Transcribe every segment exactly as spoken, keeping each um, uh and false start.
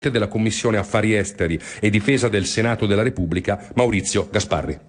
della Commissione Affari Esteri e Difesa del Senato della Repubblica, Maurizio Gasparri.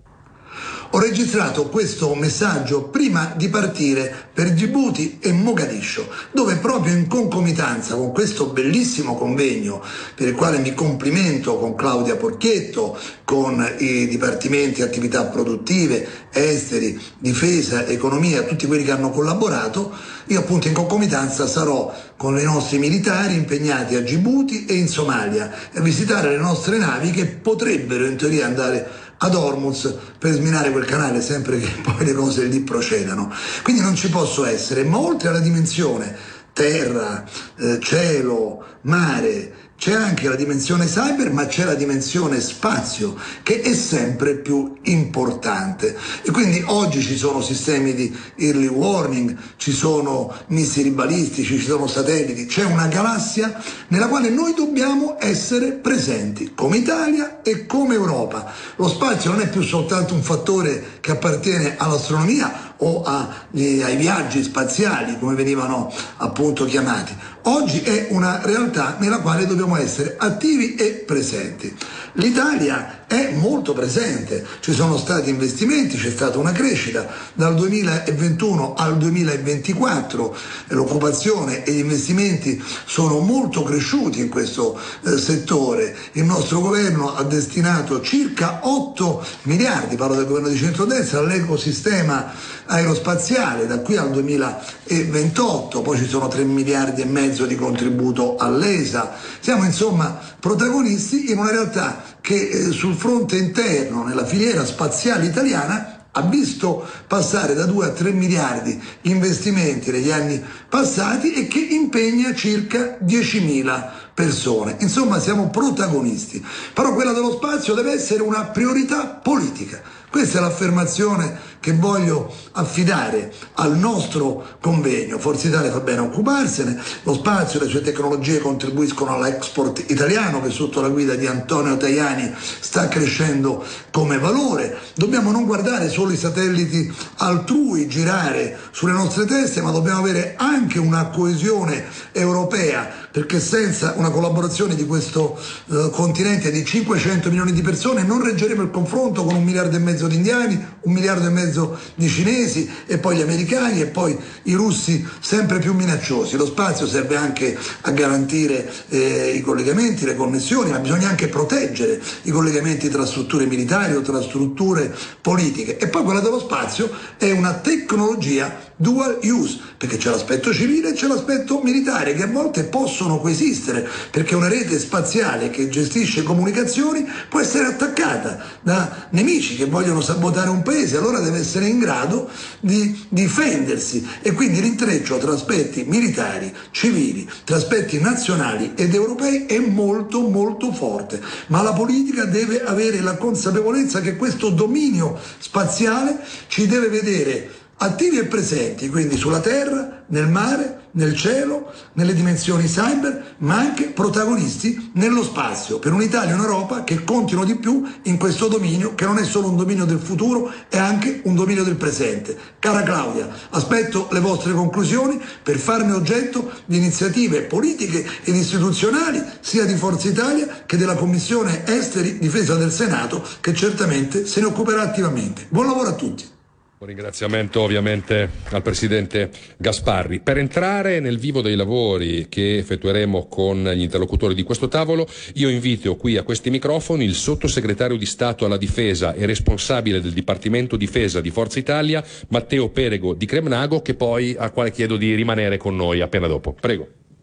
Ho registrato questo messaggio prima di partire per Gibuti e Mogadiscio, dove proprio in concomitanza con questo bellissimo convegno, per il quale mi complimento con Claudia Porchietto, con i dipartimenti attività produttive, esteri, difesa, economia, tutti quelli che hanno collaborato, io appunto in concomitanza sarò con i nostri militari impegnati a Gibuti e in Somalia a visitare le nostre navi che potrebbero in teoria andare ad Hormuz per sminare quel canale, sempre che poi le cose lì procedano. Quindi non ci posso essere, ma oltre alla dimensione terra, eh, cielo, mare, c'è anche la dimensione cyber, ma c'è la dimensione spazio, che è sempre più importante. E quindi oggi ci sono sistemi di early warning, ci sono missili balistici, ci sono satelliti, c'è una galassia nella quale noi dobbiamo essere presenti, come Italia e come Europa. Lo spazio non è più soltanto un fattore che appartiene all'astronomia o agli, ai viaggi spaziali, come venivano appunto chiamati. Oggi è una realtà nella quale dobbiamo essere attivi e presenti. L'Italia è molto presente, ci sono stati investimenti, c'è stata una crescita dal duemilaventuno al duemilaventiquattro, l'occupazione e gli investimenti sono molto cresciuti in questo eh, settore. Il nostro governo ha destinato circa otto miliardi, parlo del governo di centrodestra, all'ecosistema aerospaziale da qui al duemilaventotto, poi ci sono tre miliardi e mezzo di contributo all'E S A. Siamo insomma protagonisti in una realtà che eh, sul fronte interno, nella filiera spaziale italiana, ha visto passare da due a tre miliardi gli investimenti negli anni passati e che impegna circa diecimila persone. Insomma, siamo protagonisti. Però quella dello spazio deve essere una priorità politica. Questa è l'affermazione che voglio affidare al nostro convegno. Forza Italia fa bene a occuparsene, lo spazio e le sue tecnologie contribuiscono all'export italiano che sotto la guida di Antonio Tajani sta crescendo come valore. Dobbiamo non guardare solo i satelliti altrui girare sulle nostre teste, ma dobbiamo avere anche una coesione europea, perché senza una collaborazione di questo eh, continente di cinquecento milioni di persone non reggeremo il confronto con un miliardo e mezzo di indiani, un miliardo e mezzo di cinesi e poi gli americani e poi i russi sempre più minacciosi. Lo spazio serve anche a garantire eh, i collegamenti, le connessioni, ma bisogna anche proteggere i collegamenti tra strutture militari o tra strutture politiche. E poi quella dello spazio è una tecnologia dual use, perché c'è l'aspetto civile e c'è l'aspetto militare che a volte possono coesistere, perché una rete spaziale che gestisce comunicazioni può essere attaccata da nemici che vogliono sabotare un paese, allora deve essere in grado di difendersi e quindi l'intreccio tra aspetti militari, civili, tra aspetti nazionali ed europei è molto molto forte, ma la politica deve avere la consapevolezza che questo dominio spaziale ci deve vedere attivi e presenti, quindi sulla terra, nel mare, nel cielo, nelle dimensioni cyber, ma anche protagonisti nello spazio, per un'Italia e un'Europa che contino di più in questo dominio, che non è solo un dominio del futuro, è anche un dominio del presente. Cara Claudia, aspetto le vostre conclusioni per farne oggetto di iniziative politiche ed istituzionali, sia di Forza Italia che della Commissione Esteri Difesa del Senato, che certamente se ne occuperà attivamente. Buon lavoro a tutti. Un ringraziamento ovviamente al Presidente Gasparri. Per entrare nel vivo dei lavori che effettueremo con gli interlocutori di questo tavolo, io invito qui a questi microfoni il Sottosegretario di Stato alla Difesa e responsabile del Dipartimento Difesa di Forza Italia, Matteo Perego di Cremnago, che poi a quale chiedo di rimanere con noi appena dopo. Prego.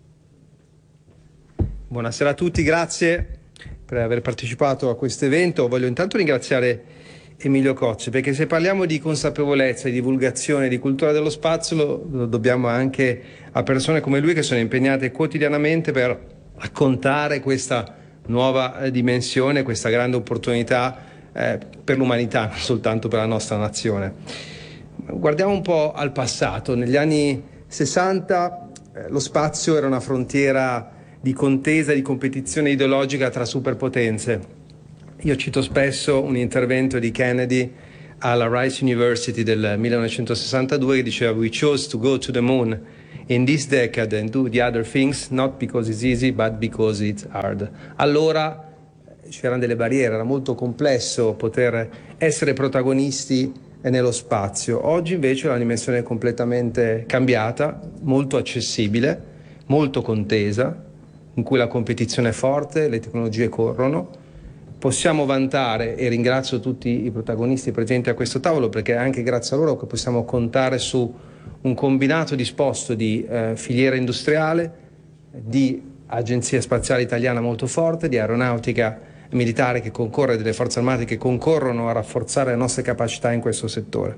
Buonasera a tutti, grazie per aver partecipato a questo evento. Voglio intanto ringraziare Emilio Cocci, perché se parliamo di consapevolezza, di divulgazione, di cultura dello spazio, lo, lo dobbiamo anche a persone come lui che sono impegnate quotidianamente per raccontare questa nuova eh, dimensione, questa grande opportunità eh, per l'umanità, non soltanto per la nostra nazione. Guardiamo un po' al passato. Negli anni sessanta eh, lo spazio era una frontiera di contesa, di competizione ideologica tra superpotenze. Io cito spesso un intervento di Kennedy alla Rice University del millenovecentosessantadue che diceva "We chose to go to the moon in this decade and do the other things not because it's easy but because it's hard. Allora c'erano delle barriere, era molto complesso poter essere protagonisti nello spazio. Oggi invece la dimensione è completamente cambiata, molto accessibile, molto contesa, in cui la competizione è forte, le tecnologie corrono. Possiamo vantare, e ringrazio tutti i protagonisti presenti a questo tavolo, perché è anche grazie a loro che possiamo contare su un combinato disposto di eh, filiera industriale, di agenzia spaziale italiana molto forte, di aeronautica militare che concorre, delle forze armate che concorrono a rafforzare le nostre capacità in questo settore.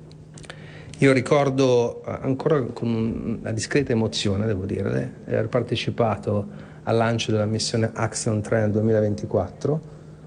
Io ricordo ancora con una discreta emozione, devo dire, di aver partecipato al lancio della missione Axiom tre nel duemilaventiquattro,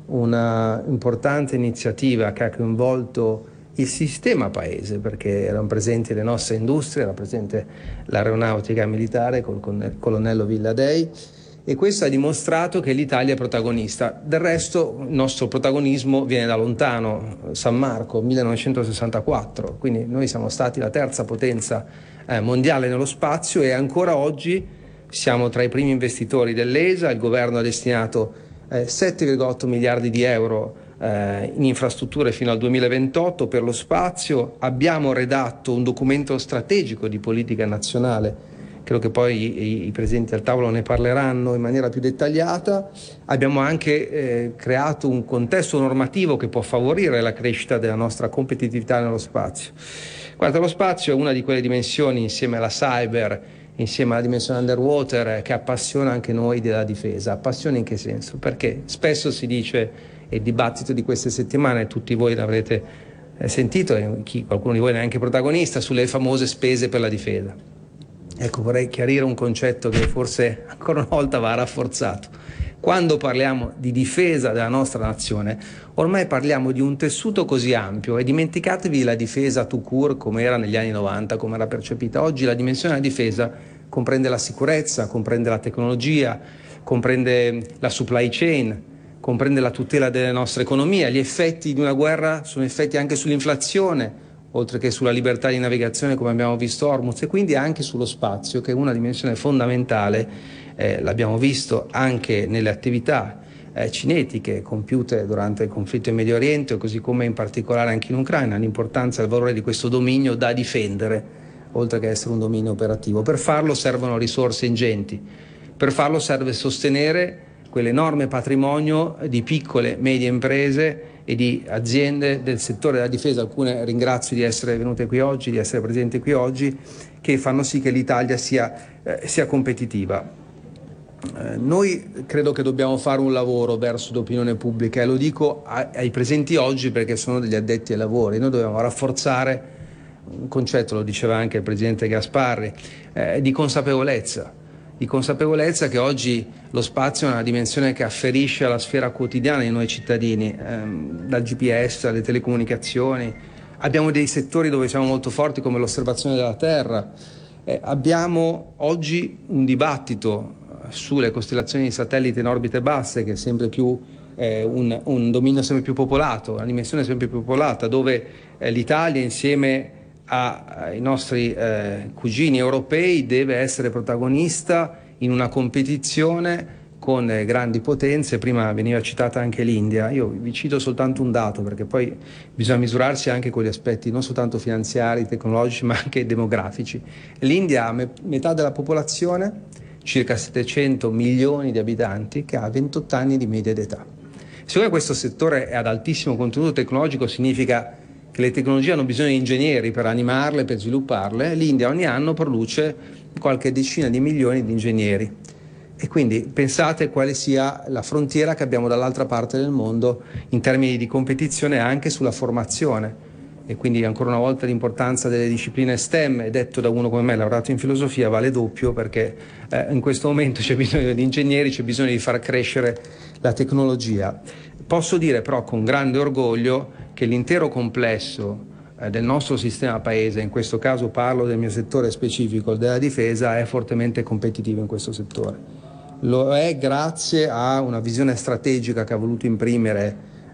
una importante iniziativa che ha coinvolto il sistema paese, perché erano presenti le nostre industrie, era presente l'aeronautica militare col colonnello Villadei, e questo ha dimostrato che l'Italia è protagonista. Del resto il nostro protagonismo viene da lontano, San Marco, millenovecentosessantaquattro, quindi noi siamo stati la terza potenza eh, mondiale nello spazio e ancora oggi siamo tra i primi investitori dell'E S A. Il governo ha destinato eh, sette virgola otto miliardi di euro eh, in infrastrutture fino al duemilaventotto per lo spazio. Abbiamo redatto un documento strategico di politica nazionale. Credo che poi i, i presenti al tavolo ne parleranno in maniera più dettagliata. Abbiamo anche eh, creato un contesto normativo che può favorire la crescita della nostra competitività nello spazio. Guarda, lo spazio è una di quelle dimensioni, insieme alla cyber, insieme alla dimensione underwater, che appassiona anche noi della difesa. Appassiona in che senso? Perché spesso si dice, e il dibattito di queste settimane, tutti voi l'avrete eh, sentito, e chi, qualcuno di voi è anche protagonista, sulle famose spese per la difesa. Ecco, vorrei chiarire un concetto che forse ancora una volta va rafforzato. Quando parliamo di difesa della nostra nazione, ormai parliamo di un tessuto così ampio e dimenticatevi la difesa tout court come era negli anni novanta, come era percepita. Oggi la dimensione della difesa comprende la sicurezza, comprende la tecnologia, comprende la supply chain, comprende la tutela delle nostre economie. Gli effetti di una guerra sono effetti anche sull'inflazione, oltre che sulla libertà di navigazione come abbiamo visto Hormuz, e quindi anche sullo spazio, che è una dimensione fondamentale, eh, l'abbiamo visto anche nelle attività eh, cinetiche compiute durante il conflitto in Medio Oriente, così come in particolare anche in Ucraina, l'importanza e il valore di questo dominio da difendere, oltre che essere un dominio operativo. Per farlo servono risorse ingenti, per farlo serve sostenere quell'enorme patrimonio di piccole e medie imprese e di aziende del settore della difesa, alcune ringrazio di essere venute qui oggi, di essere presenti qui oggi, che fanno sì che l'Italia sia, eh, sia competitiva. Eh, noi credo che dobbiamo fare un lavoro verso l'opinione pubblica, e lo dico a, ai presenti oggi perché sono degli addetti ai lavori. Noi dobbiamo rafforzare un concetto, lo diceva anche il Presidente Gasparri, eh, di consapevolezza. di consapevolezza che oggi lo spazio è una dimensione che afferisce alla sfera quotidiana di noi cittadini, ehm, dal G P S alle telecomunicazioni. Abbiamo dei settori dove siamo molto forti come l'osservazione della Terra. Eh, abbiamo oggi un dibattito sulle costellazioni di satelliti in orbite basse, che è sempre più eh, un, un dominio sempre più popolato, una dimensione sempre più popolata, dove eh, l'Italia insieme ai nostri eh, cugini europei deve essere protagonista in una competizione con eh, grandi potenze. Prima veniva citata anche l'India. Io vi cito soltanto un dato, perché poi bisogna misurarsi anche con gli aspetti non soltanto finanziari, tecnologici, ma anche demografici. L'India ha me- metà della popolazione, circa settecento milioni di abitanti, che ha ventotto anni di media d'età. Siccome questo settore è ad altissimo contenuto tecnologico, significa che le tecnologie hanno bisogno di ingegneri per animarle, per svilupparle. L'India ogni anno produce qualche decina di milioni di ingegneri, e quindi pensate quale sia la frontiera che abbiamo dall'altra parte del mondo in termini di competizione anche sulla formazione. E quindi ancora una volta l'importanza delle discipline STEM, detto da uno come me laureato in filosofia, vale doppio, perché eh, in questo momento c'è bisogno di ingegneri, c'è bisogno di far crescere la tecnologia. Posso dire però con grande orgoglio che l'intero complesso eh, del nostro sistema paese, in questo caso parlo del mio settore specifico, della difesa, è fortemente competitivo in questo settore. Lo è grazie a una visione strategica che ha voluto imprimere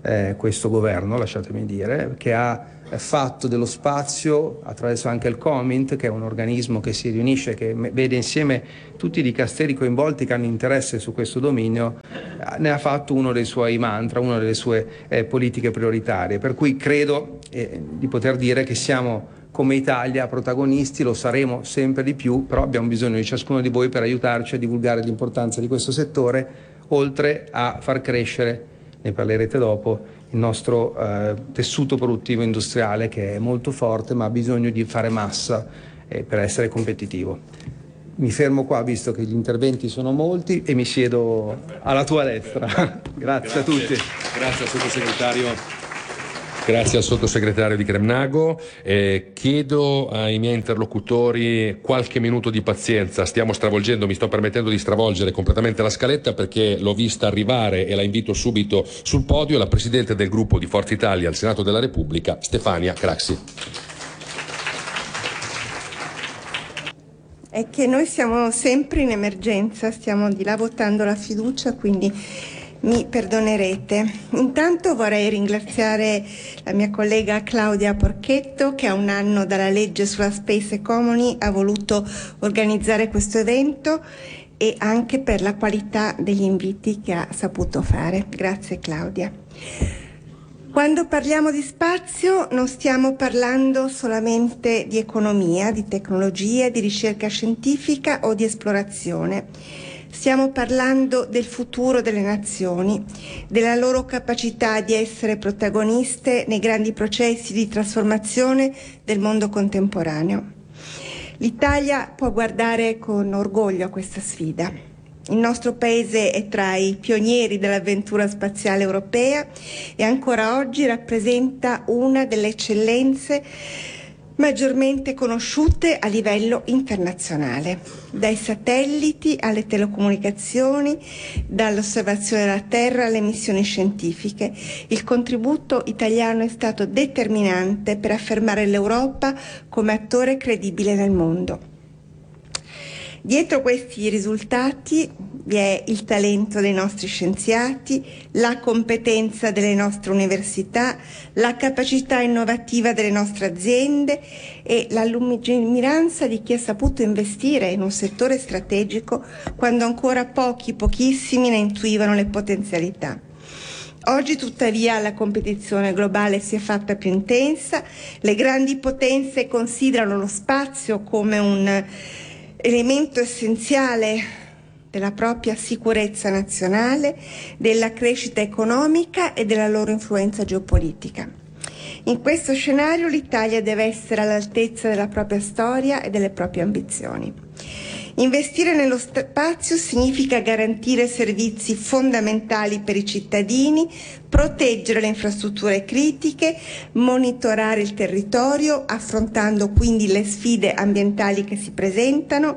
eh, questo governo, lasciatemi dire, che ha fatto dello spazio, attraverso anche il COMINT, che è un organismo che si riunisce, che vede insieme tutti i dicasteri coinvolti che hanno interesse su questo dominio, ne ha fatto uno dei suoi mantra, una delle sue eh, politiche prioritarie. Per cui credo eh, di poter dire che siamo come Italia protagonisti, lo saremo sempre di più, però abbiamo bisogno di ciascuno di voi per aiutarci a divulgare l'importanza di questo settore, oltre a far crescere, ne parlerete dopo, il nostro eh, tessuto produttivo industriale, che è molto forte ma ha bisogno di fare massa eh, per essere competitivo. Mi fermo qua visto che gli interventi sono molti e mi siedo alla tua destra. Grazie, Grazie a tutti. Grazie al sottosegretario. Grazie al sottosegretario di Cremnago. Eh, chiedo ai miei interlocutori qualche minuto di pazienza. Stiamo stravolgendo, mi sto permettendo di stravolgere completamente la scaletta perché l'ho vista arrivare e la invito subito sul podio, la Presidente del gruppo di Forza Italia al Senato della Repubblica, Stefania Craxi. È che noi siamo sempre in emergenza, stiamo di là votando la fiducia, quindi mi perdonerete. Intanto vorrei ringraziare la mia collega Claudia Porchetto, che a un anno dalla legge sulla Space Economy ha voluto organizzare questo evento, e anche per la qualità degli inviti che ha saputo fare. Grazie Claudia. Quando parliamo di spazio non stiamo parlando solamente di economia, di tecnologia, di ricerca scientifica o di esplorazione. Stiamo parlando del futuro delle nazioni, della loro capacità di essere protagoniste nei grandi processi di trasformazione del mondo contemporaneo. L'Italia può guardare con orgoglio a questa sfida. Il nostro paese è tra i pionieri dell'avventura spaziale europea e ancora oggi rappresenta una delle eccellenze maggiormente conosciute a livello internazionale, dai satelliti alle telecomunicazioni, dall'osservazione della Terra alle missioni scientifiche. Il contributo italiano è stato determinante per affermare l'Europa come attore credibile nel mondo. Dietro questi risultati vi è il talento dei nostri scienziati, la competenza delle nostre università, la capacità innovativa delle nostre aziende e la lungimiranza di chi ha saputo investire in un settore strategico quando ancora pochi, pochissimi ne intuivano le potenzialità. Oggi tuttavia la competizione globale si è fatta più intensa, le grandi potenze considerano lo spazio come un elemento essenziale della propria sicurezza nazionale, della crescita economica e della loro influenza geopolitica. In questo scenario l'Italia deve essere all'altezza della propria storia e delle proprie ambizioni. Investire nello spazio significa garantire servizi fondamentali per i cittadini, proteggere le infrastrutture critiche, monitorare il territorio, affrontando quindi le sfide ambientali che si presentano,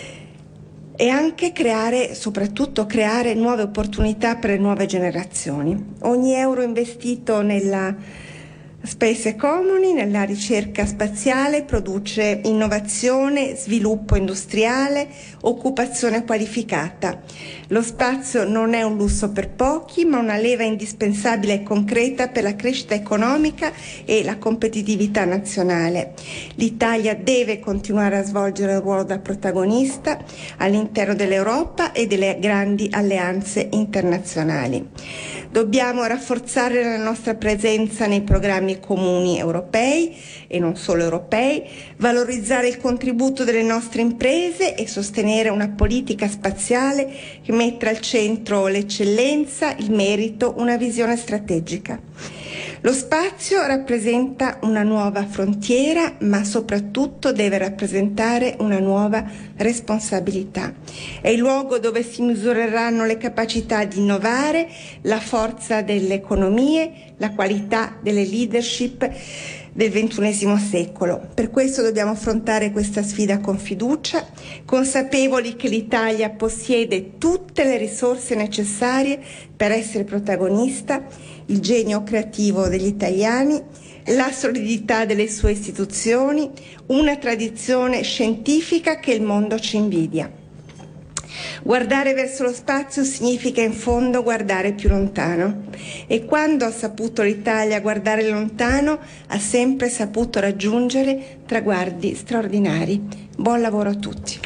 e anche creare, soprattutto creare nuove opportunità per le nuove generazioni. Ogni euro investito nella Space Economy, nella ricerca spaziale, produce innovazione, sviluppo industriale, occupazione qualificata. Lo spazio non è un lusso per pochi, ma una leva indispensabile e concreta per la crescita economica e la competitività nazionale. L'Italia deve continuare a svolgere il ruolo da protagonista all'interno dell'Europa e delle grandi alleanze internazionali. Dobbiamo rafforzare la nostra presenza nei programmi comuni europei e non solo europei, valorizzare il contributo delle nostre imprese e sostenere una politica spaziale che metta al centro l'eccellenza, il merito, una visione strategica. Lo spazio rappresenta una nuova frontiera, ma soprattutto deve rappresentare una nuova responsabilità. È il luogo dove si misureranno le capacità di innovare, la forza delle economie, la qualità delle leadership del ventunesimo secolo. Per questo dobbiamo affrontare questa sfida con fiducia, consapevoli che l'Italia possiede tutte le risorse necessarie per essere protagonista, il genio creativo degli italiani, la solidità delle sue istituzioni, una tradizione scientifica che il mondo ci invidia. Guardare verso lo spazio significa in fondo guardare più lontano. E quando ha saputo l'Italia guardare lontano, ha sempre saputo raggiungere traguardi straordinari. Buon lavoro a tutti.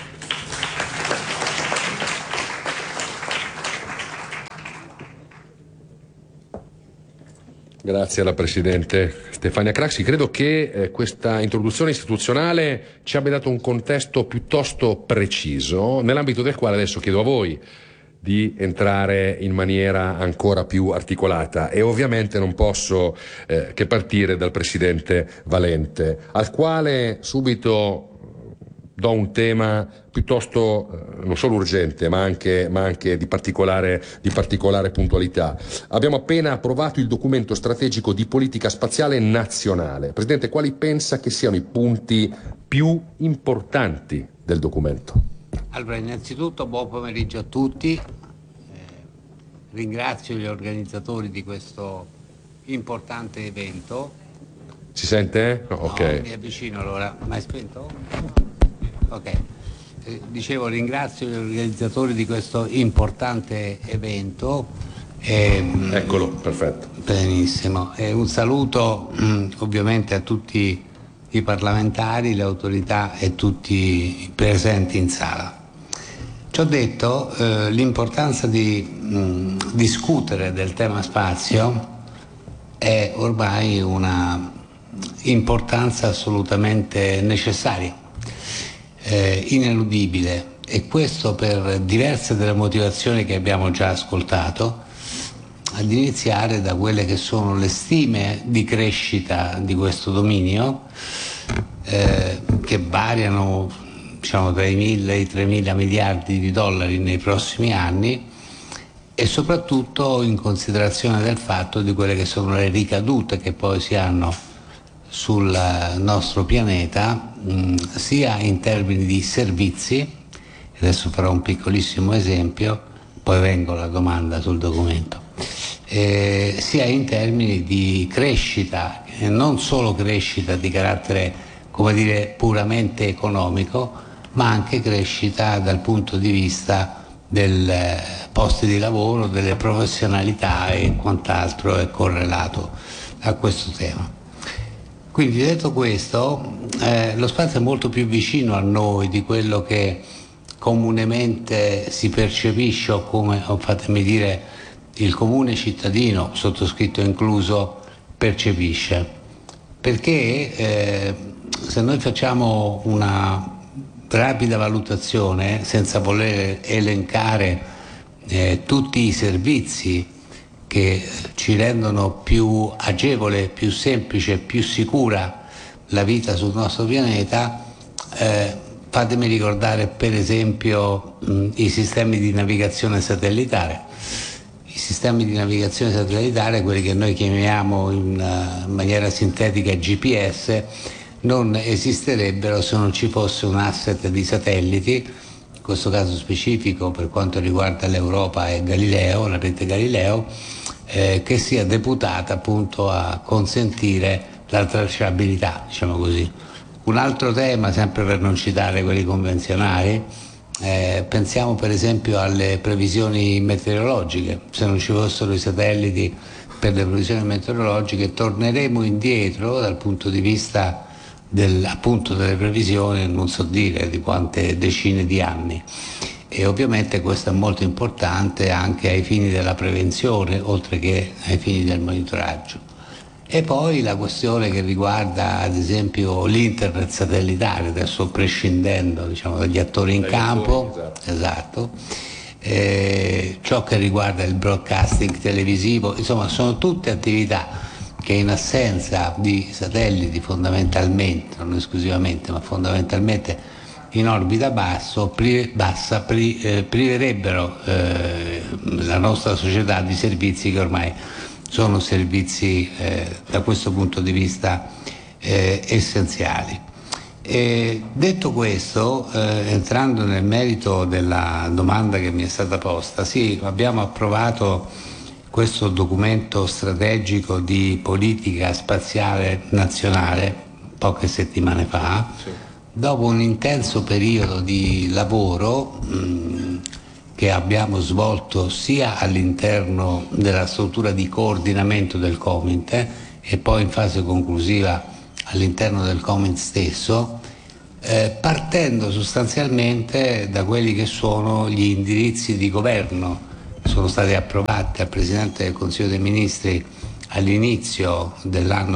Grazie alla Presidente Stefania Craxi. Credo che eh, questa introduzione istituzionale ci abbia dato un contesto piuttosto preciso, nell'ambito del quale adesso chiedo a voi di entrare in maniera ancora più articolata, e ovviamente non posso eh, che partire dal Presidente Valente, al quale subito do un tema piuttosto eh, non solo urgente ma anche, ma anche di, particolare, di particolare puntualità. Abbiamo appena approvato il documento strategico di politica spaziale nazionale. Presidente, quali pensa che siano i punti più importanti del documento? Allora, innanzitutto buon pomeriggio a tutti, eh, ringrazio gli organizzatori di questo importante evento. Si sente? No, ok. No, mi avvicino allora, ma è spento? Ok, eh, dicevo, ringrazio gli organizzatori di questo importante evento. E, Eccolo, perfetto. Benissimo, e un saluto mh, ovviamente a tutti i parlamentari, le autorità e tutti i presenti in sala. Ciò detto, eh, l'importanza di mh, discutere del tema spazio è ormai una importanza assolutamente necessaria. Eh, ineludibile, e questo per diverse delle motivazioni che abbiamo già ascoltato, ad iniziare da quelle che sono le stime di crescita di questo dominio, eh, che variano, diciamo, tra i mille e i tremila miliardi di dollari nei prossimi anni, e soprattutto in considerazione del fatto di quelle che sono le ricadute che poi si hanno sul nostro pianeta, mh, sia in termini di servizi, adesso farò un piccolissimo esempio, poi vengo alla domanda sul documento, eh, sia in termini di crescita, eh, non solo crescita di carattere, come dire, puramente economico, ma anche crescita dal punto di vista del eh, posti di lavoro, delle professionalità e quant'altro è correlato a questo tema. Quindi, detto questo, eh, lo spazio è molto più vicino a noi di quello che comunemente si percepisce, o come, o fatemi dire, il comune cittadino, sottoscritto incluso, percepisce. Perché eh, se noi facciamo una rapida valutazione, senza voler elencare eh, tutti i servizi che ci rendono più agevole, più semplice, più sicura la vita sul nostro pianeta, eh, fatemi ricordare per esempio mh, i sistemi di navigazione satellitare. I sistemi di navigazione satellitare, quelli che noi chiamiamo in uh, maniera sintetica G P S, non esisterebbero se non ci fosse un asset di satelliti, in questo caso specifico per quanto riguarda l'Europa è Galileo, la rete Galileo, eh, che sia deputata appunto a consentire la tracciabilità, diciamo così. Un altro tema, sempre per non citare quelli convenzionali, eh, pensiamo per esempio alle previsioni meteorologiche. Se non ci fossero i satelliti per le previsioni meteorologiche, torneremo indietro dal punto di vista del, appunto delle previsioni, non so dire di quante decine di anni. E ovviamente questo è molto importante anche ai fini della prevenzione, oltre che ai fini del monitoraggio. E poi la questione che riguarda ad esempio l'internet satellitare, adesso prescindendo, diciamo, dagli attori in dagli campo, attori, esatto, esatto. Eh, ciò che riguarda il broadcasting televisivo, insomma sono tutte attività che in assenza di satelliti fondamentalmente, non esclusivamente, ma fondamentalmente in orbita basso, pri, bassa, pri, eh, priverebbero eh, la nostra società di servizi che ormai sono servizi eh, da questo punto di vista eh, essenziali. E detto questo, eh, entrando nel merito della domanda che mi è stata posta, sì, abbiamo approvato questo documento strategico di politica spaziale nazionale poche settimane fa, sì. Dopo un intenso periodo di lavoro mh, che abbiamo svolto sia all'interno della struttura di coordinamento del Comint e poi in fase conclusiva all'interno del Comint stesso, eh, partendo sostanzialmente da quelli che sono gli indirizzi di governo che sono stati approvati al Presidente del Consiglio dei Ministri all'inizio dell'anno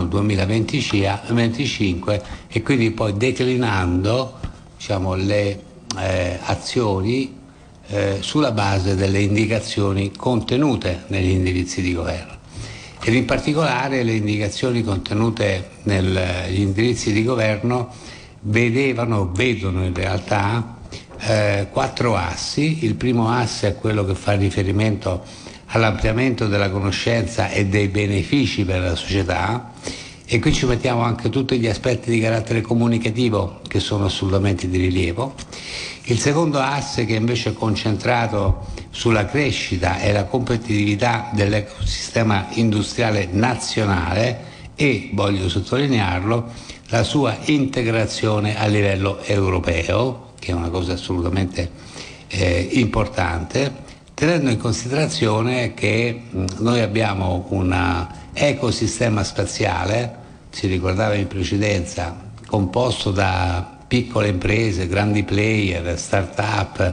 duemilaventicinque e quindi poi declinando, diciamo, le eh, azioni eh, sulla base delle indicazioni contenute negli indirizzi di governo. Ed in particolare le indicazioni contenute negli indirizzi di governo vedevano, vedono in realtà eh, quattro assi. Il primo asse è quello che fa riferimento all'ampliamento della conoscenza e dei benefici per la società, e qui ci mettiamo anche tutti gli aspetti di carattere comunicativo che sono assolutamente di rilievo. Il secondo asse, che invece è concentrato sulla crescita e la competitività dell'ecosistema industriale nazionale e, voglio sottolinearlo, la sua integrazione a livello europeo, che è una cosa assolutamente eh, importante, tenendo in considerazione che mh, noi abbiamo un ecosistema spaziale, si ricordava in precedenza, composto da piccole imprese, grandi player, start-up,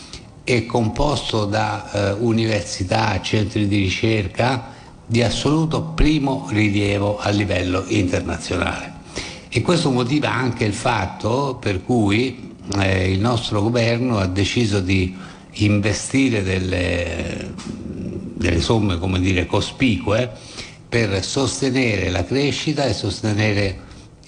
e composto da eh, università, centri di ricerca di assoluto primo rilievo a livello internazionale. E questo motiva anche il fatto per cui eh, il nostro governo ha deciso di investire delle, delle somme, come dire, cospicue per sostenere la crescita e sostenere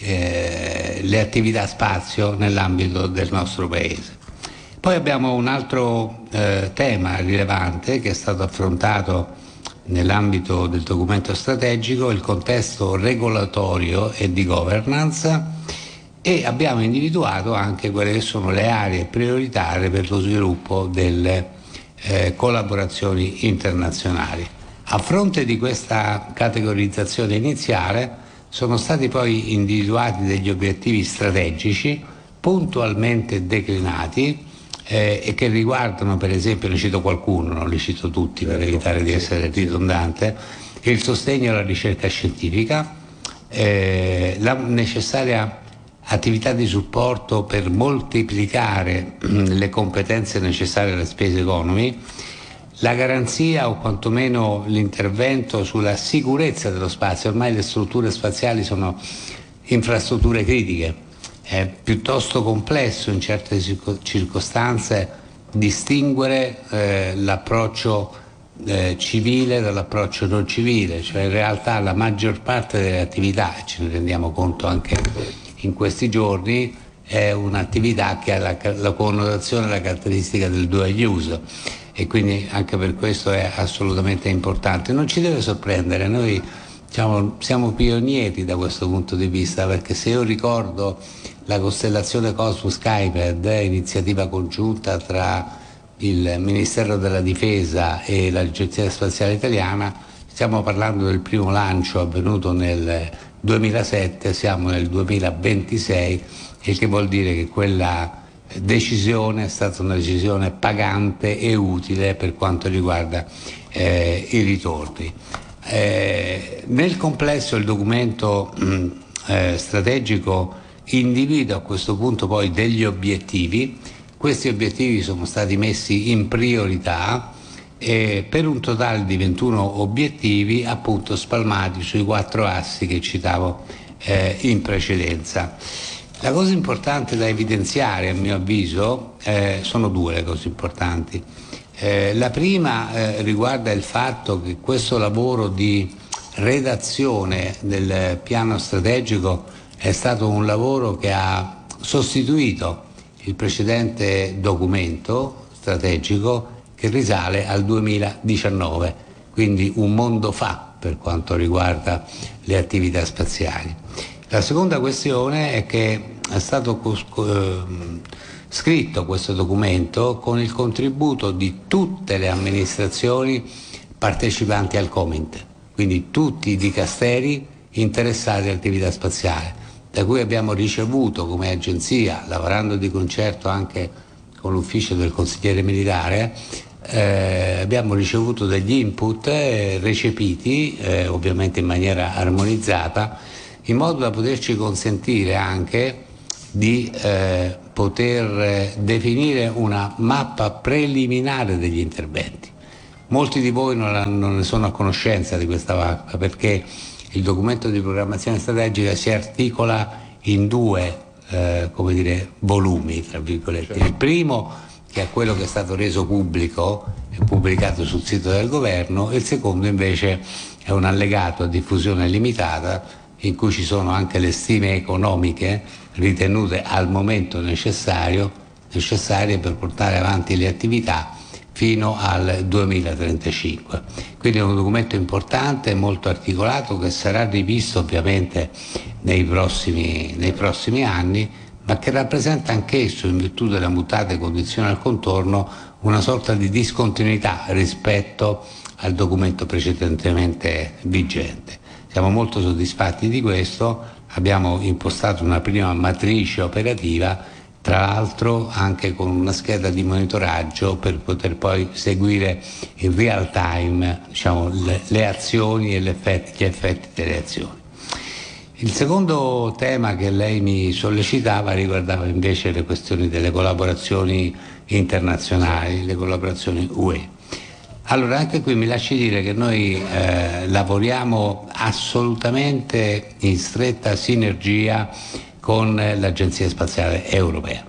eh, le attività spazio nell'ambito del nostro Paese. Poi abbiamo un altro eh, tema rilevante che è stato affrontato nell'ambito del documento strategico, il contesto regolatorio e di governance, e abbiamo individuato anche quelle che sono le aree prioritarie per lo sviluppo delle eh, collaborazioni internazionali. A fronte di questa categorizzazione iniziale sono stati poi individuati degli obiettivi strategici puntualmente declinati eh, e che riguardano, per esempio, ne cito qualcuno, non li cito tutti per evitare di essere ridondante, il sostegno alla ricerca scientifica, eh, la necessaria attività di supporto per moltiplicare le competenze necessarie alle space economy, la garanzia o quantomeno l'intervento sulla sicurezza dello spazio. Ormai le strutture spaziali sono infrastrutture critiche, è piuttosto complesso in certe circostanze distinguere eh, l'approccio eh, civile dall'approccio non civile, cioè in realtà la maggior parte delle attività, ce ne rendiamo conto anche in questi giorni, è un'attività che ha la, la connotazione e la caratteristica del dual use, e quindi anche per questo è assolutamente importante. Non ci deve sorprendere, noi diciamo, siamo pionieri da questo punto di vista, perché se io ricordo la costellazione Cosmos Skypad, iniziativa congiunta tra il Ministero della Difesa e l'Agenzia Spaziale Italiana, stiamo parlando del primo lancio avvenuto nel duemilasette, siamo nel duemilaventisei, il che vuol dire che quella decisione è stata una decisione pagante e utile per quanto riguarda eh, i ritorni. Eh, nel complesso il documento mh, eh, strategico individua a questo punto poi degli obiettivi. Questi obiettivi sono stati messi in priorità eh, per un totale di ventuno obiettivi, appunto spalmati sui quattro assi che citavo eh, in precedenza. La cosa importante da evidenziare, a mio avviso, eh, sono due le cose importanti. Eh, la prima eh, riguarda il fatto che questo lavoro di redazione del piano strategico è stato un lavoro che ha sostituito il precedente documento strategico che risale al duemiladiciannove, quindi un mondo fa per quanto riguarda le attività spaziali. La seconda questione è che è stato eh, scritto questo documento con il contributo di tutte le amministrazioni partecipanti al Comint, quindi tutti i dicasteri interessati all'attività spaziale, da cui abbiamo ricevuto come agenzia, lavorando di concerto anche con l'ufficio del consigliere militare, eh, abbiamo ricevuto degli input eh, recepiti, eh, ovviamente in maniera armonizzata, in modo da poterci consentire anche di eh, poter definire una mappa preliminare degli interventi. Molti di voi non, non ne sono a conoscenza di questa mappa, perché il documento di programmazione strategica si articola in due eh, come dire, volumi, tra virgolette. Il primo, che è quello che è stato reso pubblico e pubblicato sul sito del governo, e il secondo invece è un allegato a diffusione limitata in cui ci sono anche le stime economiche ritenute al momento necessario, necessarie per portare avanti le attività fino al duemilatrentacinque. Quindi è un documento importante, molto articolato, che sarà rivisto ovviamente nei prossimi, nei prossimi anni, ma che rappresenta anch'esso, in virtù delle mutate condizioni al contorno, una sorta di discontinuità rispetto al documento precedentemente vigente. Siamo molto soddisfatti di questo, abbiamo impostato una prima matrice operativa, tra l'altro anche con una scheda di monitoraggio per poter poi seguire in real time, diciamo, le, le azioni e gli effetti, gli effetti delle azioni. Il secondo tema che lei mi sollecitava riguardava invece le questioni delle collaborazioni internazionali, le collaborazioni U E. Allora, anche qui mi lasci dire che noi eh, lavoriamo assolutamente in stretta sinergia con l'Agenzia Spaziale Europea.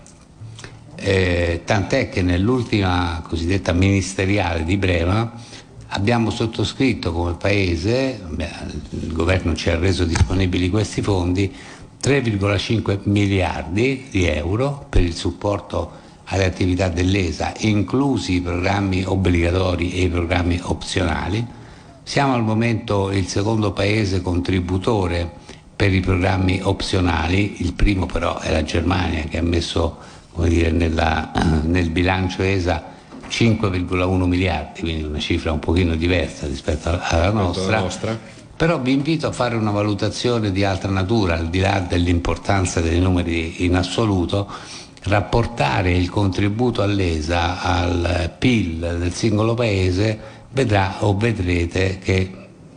Eh, tant'è che nell'ultima cosiddetta ministeriale di Brema abbiamo sottoscritto come Paese, beh, il governo ci ha reso disponibili questi fondi, tre virgola cinque miliardi di euro per il supporto alle attività dell'E S A, inclusi i programmi obbligatori e i programmi opzionali. Siamo al momento il secondo Paese contributore per i programmi opzionali, il primo però è la Germania, che ha messo, come dire, nella, nel bilancio E S A cinque virgola uno miliardi, quindi una cifra un pochino diversa rispetto alla nostra. nostra. Però vi invito a fare una valutazione di altra natura, al di là dell'importanza dei numeri in assoluto. Rapportare il contributo all'E S A al P I L del singolo paese vedrà o vedrete che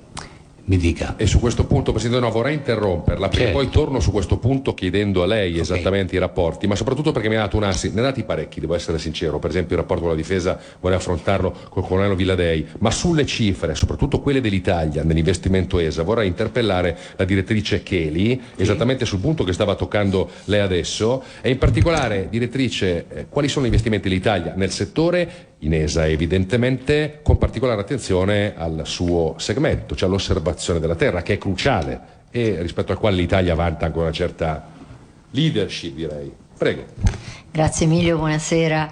mi dica. E su questo punto, Presidente, no, vorrei interromperla, perché certo. poi torno su questo punto chiedendo a lei Okay. esattamente i rapporti, ma soprattutto perché mi ha dato un assi, ne ha dati parecchi, devo essere sincero. Per esempio il rapporto con la difesa vorrei affrontarlo col colonnello Villadei, ma sulle cifre, soprattutto quelle dell'Italia nell'investimento E S A, vorrei interpellare la direttrice Cheli, sì, esattamente sul punto che stava toccando lei adesso, e in particolare, direttrice, eh, quali sono gli investimenti dell'Italia nel settore in E S A, evidentemente con particolare attenzione al suo segmento, cioè l'osservazione della terra, che è cruciale e rispetto al quale l'Italia vanta anche una certa leadership, direi. Prego. Grazie Emilio, buonasera.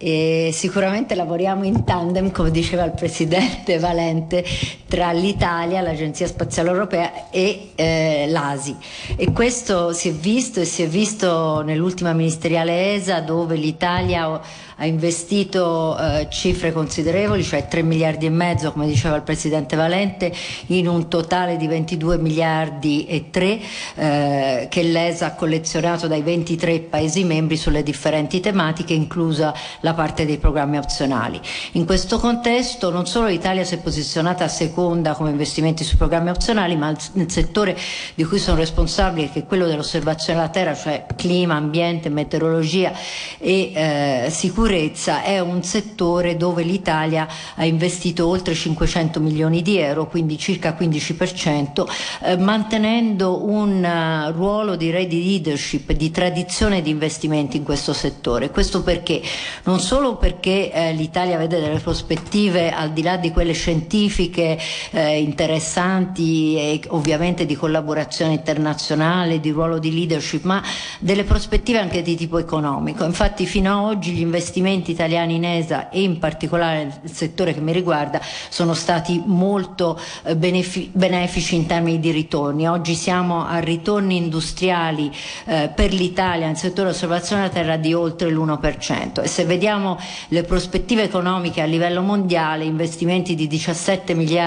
E sicuramente lavoriamo in tandem, come diceva il Presidente Valente, tra l'Italia, l'Agenzia Spaziale Europea e eh, l'A S I, e questo si è visto e si è visto nell'ultima ministeriale E S A, dove l'Italia ha investito eh, cifre considerevoli, cioè tre miliardi e mezzo, come diceva il Presidente Valente, in un totale di ventidue miliardi e tre eh, che l'E S A ha collezionato dai ventitré Paesi membri sulle differenti tematiche, inclusa la parte dei programmi opzionali. In questo contesto non solo l'Italia si è posizionata a seconda come investimenti sui programmi opzionali, ma nel settore di cui sono responsabile, che è quello dell'osservazione della terra, cioè clima, ambiente, meteorologia e eh, sicurezza, è un settore dove l'Italia ha investito oltre cinquecento milioni di euro, quindi circa quindici per cento, eh, mantenendo un uh, ruolo, direi, di leadership, di tradizione di investimenti in questo settore. Questo perché? Non solo perché eh, l'Italia vede delle prospettive, al di là di quelle scientifiche eh, interessanti e ovviamente di collaborazione internazionale, di ruolo di leadership, ma delle prospettive anche di tipo economico. Infatti fino ad oggi gli investimenti italiani in E S A, e in particolare nel settore che mi riguarda, sono stati molto eh, benefici, benefici in termini di ritorni. Oggi siamo a ritorni industriali eh, per l'Italia nel settore osservazione della terra di oltre l'uno per cento, e se vediamo le prospettive economiche a livello mondiale, investimenti di diciassette miliardi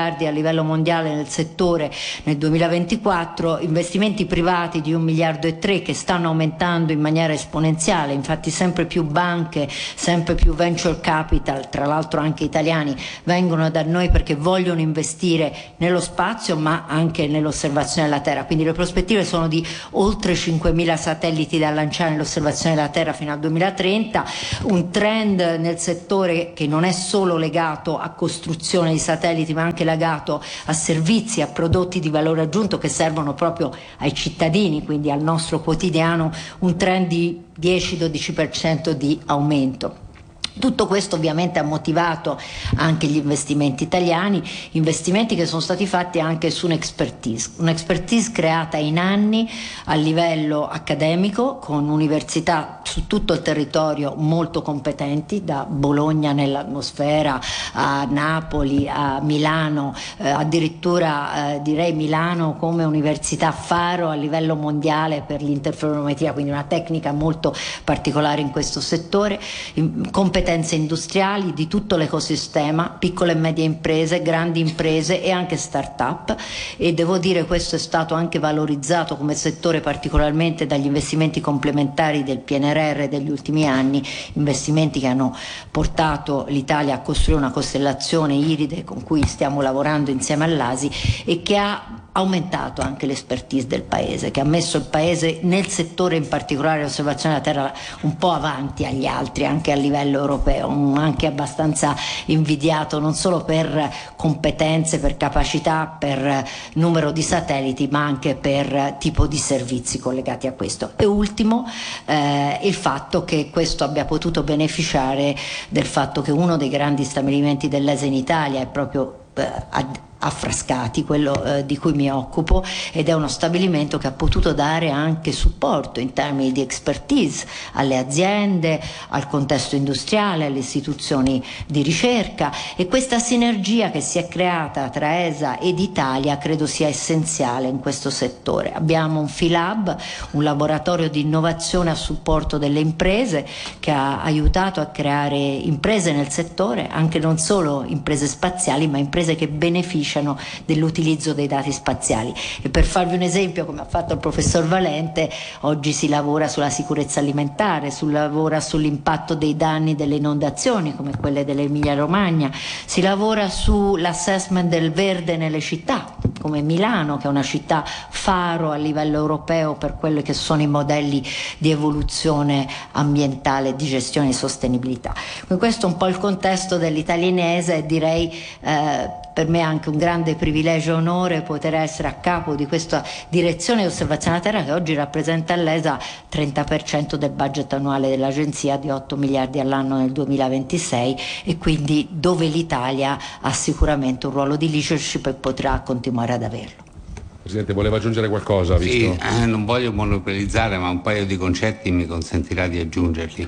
miliardi a livello mondiale nel settore nel duemilaventiquattro, investimenti privati di un miliardo e tre che stanno aumentando in maniera esponenziale, infatti sempre più banche, sempre più venture capital, tra l'altro anche italiani, vengono da noi perché vogliono investire nello spazio ma anche nell'osservazione della Terra, quindi le prospettive sono di oltre cinquemila satelliti da lanciare nell'osservazione della Terra fino al duemilatrenta, un trend nel settore che non è solo legato a costruzione di satelliti ma anche legato a servizi, a prodotti di valore aggiunto che servono proprio ai cittadini, quindi al nostro quotidiano, un trend di dieci dodici per cento di aumento. Tutto questo ovviamente ha motivato anche gli investimenti italiani, investimenti che sono stati fatti anche su un'expertise, un'expertise creata in anni a livello accademico con università su tutto il territorio molto competenti, da Bologna nell'atmosfera a Napoli, a Milano, eh, addirittura eh, direi Milano come università faro a livello mondiale per l'interferometria, quindi una tecnica molto particolare in questo settore, in, competenze industriali di tutto l'ecosistema, piccole e medie imprese, grandi imprese e anche start-up, e devo dire questo è stato anche valorizzato come settore particolarmente dagli investimenti complementari del P N R R degli ultimi anni, investimenti che hanno portato l'Italia a costruire una costellazione iride con cui stiamo lavorando insieme all'A S I e che ha aumentato anche l'expertise del paese, che ha messo il paese nel settore in particolare dell'osservazione della Terra un po' avanti agli altri anche a livello europeo, anche abbastanza invidiato non solo per competenze, per capacità, per numero di satelliti ma anche per tipo di servizi collegati a questo. E ultimo eh, il fatto che questo abbia potuto beneficiare del fatto che uno dei grandi stabilimenti dell'E S A in Italia è proprio eh, ad a Frascati, quello eh, di cui mi occupo, ed è uno stabilimento che ha potuto dare anche supporto in termini di expertise alle aziende, al contesto industriale, alle istituzioni di ricerca, e questa sinergia che si è creata tra E S A ed Italia credo sia essenziale in questo settore. Abbiamo un Filab, un laboratorio di innovazione a supporto delle imprese che ha aiutato a creare imprese nel settore, anche non solo imprese spaziali ma imprese che beneficiano dell'utilizzo dei dati spaziali. E per farvi un esempio, come ha fatto il professor Valente, oggi si lavora sulla sicurezza alimentare, si lavora sull'impatto dei danni delle inondazioni come quelle dell'Emilia Romagna, si lavora sull'assessment del verde nelle città come Milano, che è una città faro a livello europeo per quelli che sono i modelli di evoluzione ambientale, di gestione e sostenibilità. Questo è un po' il contesto dell'italianese e direi eh, per me è anche un grande privilegio e onore poter essere a capo di questa direzione di osservazione della Terra che oggi rappresenta all'E S A trenta per cento del budget annuale dell'agenzia di otto miliardi all'anno nel duemilaventisei, e quindi dove l'Italia ha sicuramente un ruolo di leadership e potrà continuare ad averlo. Presidente, voleva aggiungere qualcosa? Visto? Sì, eh, non voglio monopolizzare, ma un paio di concetti mi consentirà di aggiungerli.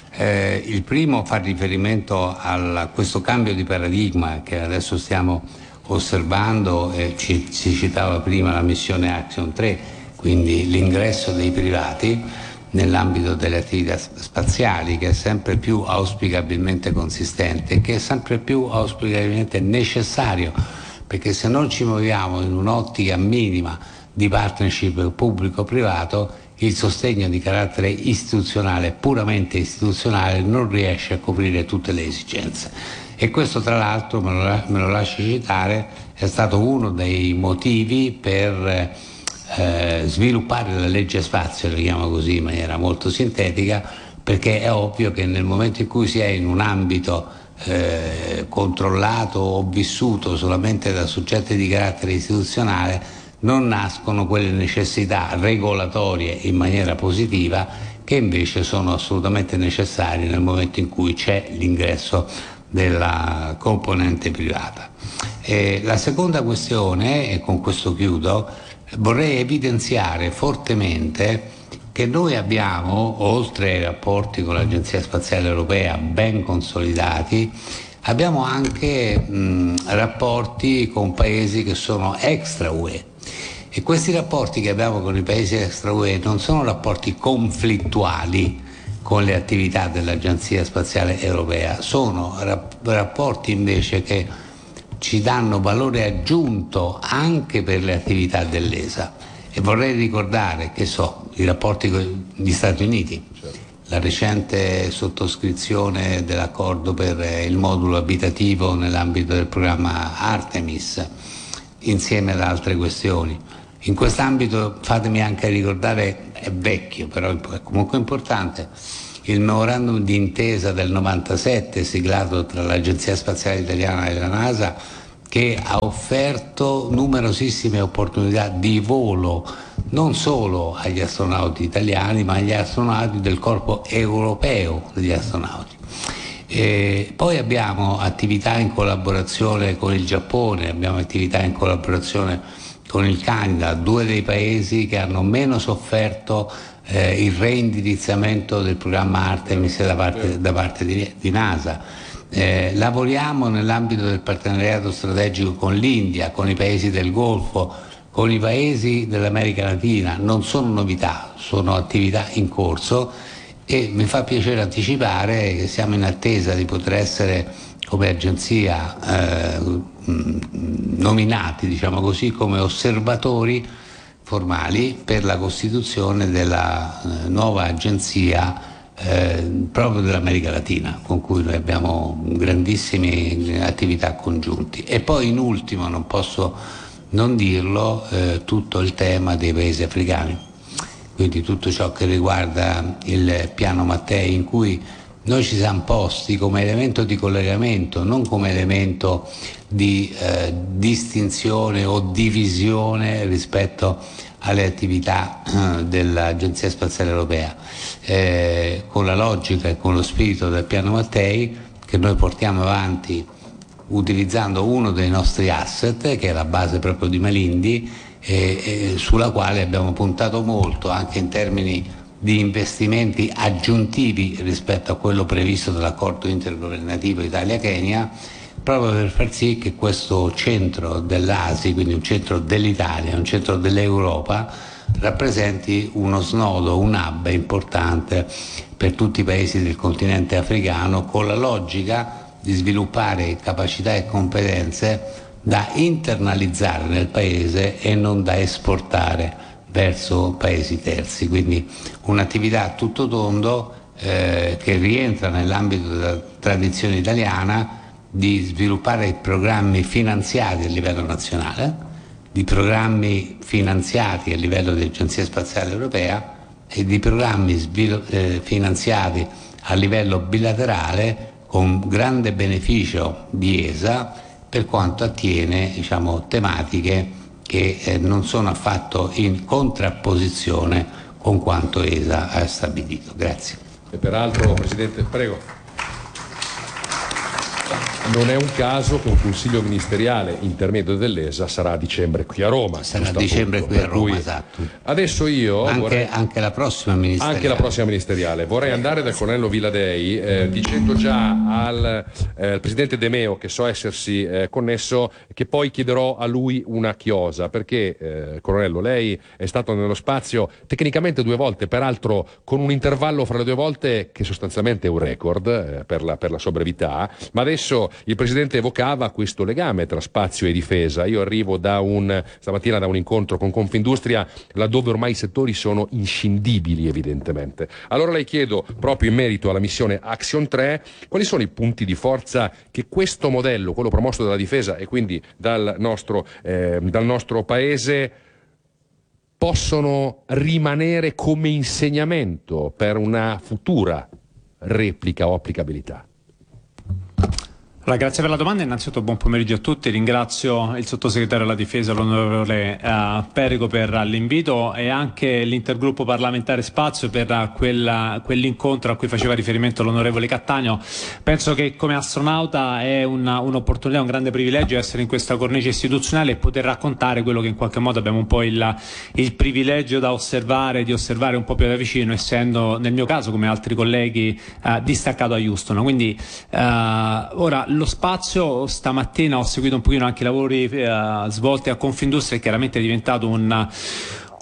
Eh, il primo fa riferimento a questo cambio di paradigma che adesso stiamo osservando, eh, ci, si citava prima la missione Action tre, quindi l'ingresso dei privati nell'ambito delle attività spaziali, che è sempre più auspicabilmente consistente, che è sempre più auspicabilmente necessario, perché se non ci muoviamo in un'ottica minima di partnership pubblico-privato, il sostegno di carattere istituzionale, puramente istituzionale, non riesce a coprire tutte le esigenze. E questo, tra l'altro, me lo, me lo lasci citare, è stato uno dei motivi per eh, sviluppare la legge spazio, lo chiamo così in maniera molto sintetica, perché è ovvio che nel momento in cui si è in un ambito eh, controllato o vissuto solamente da soggetti di carattere istituzionale, non nascono quelle necessità regolatorie in maniera positiva che invece sono assolutamente necessarie nel momento in cui c'è l'ingresso della componente privata. E la seconda questione, e con questo chiudo, vorrei evidenziare fortemente che noi abbiamo, oltre ai rapporti con l'Agenzia Spaziale Europea ben consolidati, abbiamo anche mh, rapporti con paesi che sono extra U E. E questi rapporti che abbiamo con i paesi extra U E non sono rapporti conflittuali con le attività dell'Agenzia Spaziale Europea, sono rap- rapporti invece che ci danno valore aggiunto anche per le attività dell'E S A. E vorrei ricordare, che so, i rapporti con gli Stati Uniti, certo. La recente sottoscrizione dell'accordo per il modulo abitativo nell'ambito del programma Artemis, insieme ad altre questioni. In quest'ambito fatemi anche ricordare, è vecchio però è comunque importante, il memorandum di intesa del novantasette siglato tra l'Agenzia Spaziale Italiana e la NASA, che ha offerto numerosissime opportunità di volo non solo agli astronauti italiani ma agli astronauti del corpo europeo degli astronauti. E poi abbiamo attività in collaborazione con il Giappone, abbiamo attività in collaborazione con il Canada, due dei paesi che hanno meno sofferto eh, il reindirizzamento del programma Artemis da parte, da parte di, di NASA. Eh, lavoriamo nell'ambito del partenariato strategico con l'India, con i paesi del Golfo, con i paesi dell'America Latina. Non sono novità, sono attività in corso e mi fa piacere anticipare che siamo in attesa di poter essere come agenzia eh, nominati, diciamo così, come osservatori formali per la costituzione della eh, nuova agenzia eh, proprio dell'America Latina, con cui noi abbiamo grandissime attività congiunti. E poi in ultimo, non posso non dirlo, eh, tutto il tema dei paesi africani, quindi tutto ciò che riguarda il piano Mattei, in cui noi ci siamo posti come elemento di collegamento, non come elemento di eh, distinzione o divisione rispetto alle attività eh, dell'Agenzia Spaziale Europea, eh, con la logica e con lo spirito del piano Mattei che noi portiamo avanti utilizzando uno dei nostri asset, che è la base proprio di Malindi, e, e sulla quale abbiamo puntato molto anche in termini di investimenti aggiuntivi rispetto a quello previsto dall'accordo intergovernativo Italia-Kenya, proprio per far sì che questo centro dell'A S I, quindi un centro dell'Italia, un centro dell'Europa, rappresenti uno snodo, un hub importante per tutti i paesi del continente africano, con la logica di sviluppare capacità e competenze da internalizzare nel paese e non da esportare verso paesi terzi. Quindi un'attività a tutto tondo eh, che rientra nell'ambito della tradizione italiana di sviluppare programmi finanziati a livello nazionale, di programmi finanziati a livello di Agenzia Spaziale Europea e di programmi svilu- eh, finanziati a livello bilaterale con grande beneficio di E S A per quanto attiene, diciamo, tematiche che eh, non sono affatto in contrapposizione con quanto E S A ha stabilito. Grazie. E peraltro, Presidente, prego. Non è un caso che un consiglio ministeriale intermedio dell'E S A sarà a dicembre qui a Roma. Sarà a dicembre appunto, qui a Roma, esatto. Adesso io anche, vorrei... anche la prossima ministeriale. Anche la prossima ministeriale. Vorrei andare dal colonnello Villadei eh, dicendo già al, eh, al presidente De Meo, che so essersi eh, connesso, che poi chiederò a lui una chiosa, perché eh, colonnello, lei è stato nello spazio tecnicamente due volte, peraltro con un intervallo fra le due volte che sostanzialmente è un record eh, per, la, per la sua brevità, ma adesso il Presidente evocava questo legame tra spazio e difesa. Io arrivo da un, stamattina da un incontro con Confindustria, laddove ormai i settori sono inscindibili evidentemente. Allora le chiedo, proprio in merito alla missione Action tre, quali sono i punti di forza che questo modello, quello promosso dalla difesa e quindi dal nostro, eh, dal nostro paese, possono rimanere come insegnamento per una futura replica o applicabilità? Allora, grazie per la domanda. Innanzitutto buon pomeriggio a tutti, ringrazio il sottosegretario alla difesa, l'onorevole uh, Perico, per l'invito e anche l'intergruppo parlamentare Spazio per uh, quella, quell'incontro a cui faceva riferimento l'onorevole Cattaneo. Penso che come astronauta è una, un'opportunità, un grande privilegio essere in questa cornice istituzionale e poter raccontare quello che in qualche modo abbiamo un po' il, il privilegio da osservare, di osservare un po' più da vicino, essendo nel mio caso, come altri colleghi, uh, distaccato a Houston. Quindi uh, ora lo spazio, stamattina ho seguito un pochino anche i lavori eh, svolti a Confindustria, è chiaramente diventato un,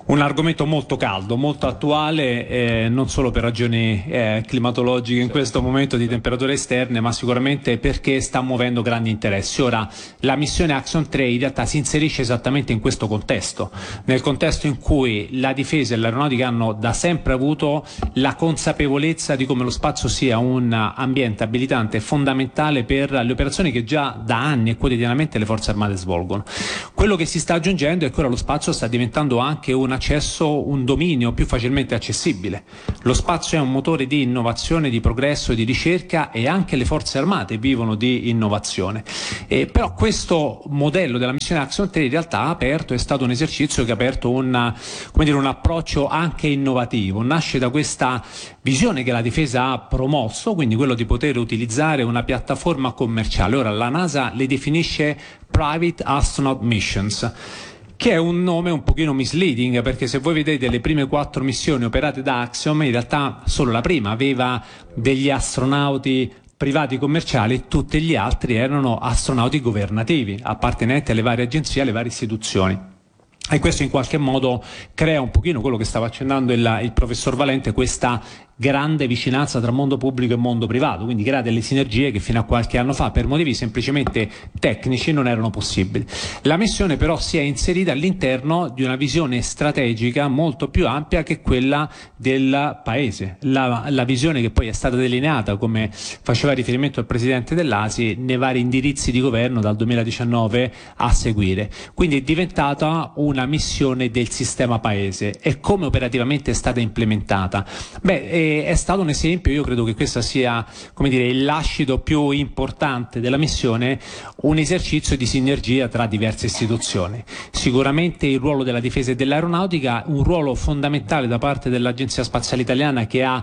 Un argomento molto caldo, molto attuale, eh, non solo per ragioni eh, climatologiche in questo momento di temperature esterne, ma sicuramente perché sta muovendo grandi interessi. Ora, la missione Axiom tre in realtà si inserisce esattamente in questo contesto, nel contesto in cui la difesa e l'aeronautica hanno da sempre avuto la consapevolezza di come lo spazio sia un ambiente abilitante e fondamentale per le operazioni che già da anni e quotidianamente le forze armate svolgono. Quello che si sta aggiungendo è che ora lo spazio sta diventando anche un accesso, un dominio più facilmente accessibile. Lo spazio è un motore di innovazione, di progresso, di ricerca, e anche le forze armate vivono di innovazione. E però questo modello della missione Axiom tre in realtà ha aperto, è stato un esercizio che ha aperto un, come dire, un approccio anche innovativo. Nasce da questa visione che la difesa ha promosso, quindi quello di poter utilizzare una piattaforma commerciale. Ora la NASA le definisce Private Astronaut Missions, che è un nome un pochino misleading, perché se voi vedete le prime quattro missioni operate da Axiom, in realtà solo la prima aveva degli astronauti privati commerciali, tutti gli altri erano astronauti governativi, appartenenti alle varie agenzie, alle varie istituzioni. E questo in qualche modo crea un pochino quello che stava accennando il, il professor Valente, questa grande vicinanza tra mondo pubblico e mondo privato, quindi crea delle sinergie che fino a qualche anno fa per motivi semplicemente tecnici non erano possibili. La missione però si è inserita all'interno di una visione strategica molto più ampia che quella del paese, la, la visione che poi è stata delineata, come faceva riferimento il presidente dell'A S I, nei vari indirizzi di governo dal duemiladiciannove a seguire. Quindi è diventata una missione del sistema paese. E come operativamente è stata implementata? Beh, è stato un esempio, io credo che questo sia, come dire, il lascito più importante della missione, un esercizio di sinergia tra diverse istituzioni. Sicuramente il ruolo della difesa e dell'aeronautica, un ruolo fondamentale da parte dell'Agenzia Spaziale Italiana, che ha